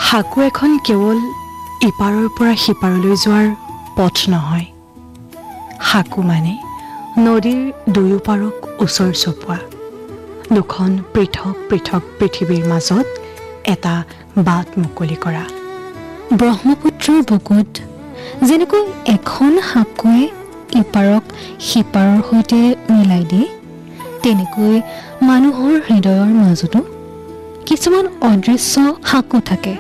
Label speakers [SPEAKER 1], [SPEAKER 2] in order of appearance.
[SPEAKER 1] সাঁকো এখন কেৱল ইপাৰৰ পৰা সিপাৰলৈ যোৱাৰ পথ নহয়। সাঁকো মানে নদীৰ দুয়োপাৰক ওচৰ চপোৱা দুখন পৃথক পৃথক পৃথিৱীৰ মাজত এটা বাট মুকলি কৰা।
[SPEAKER 2] ব্ৰহ্মপুত্ৰৰ বুকুত যেনেকৈ এখন সাঁকোৱে ইপাৰক সিপাৰৰ সৈতে মিলাই দিয়ে, তেনেকৈ মানুহৰ হৃদয়ৰ মাজতো কিছুমান অদৃশ্য সাঁকো থাকে।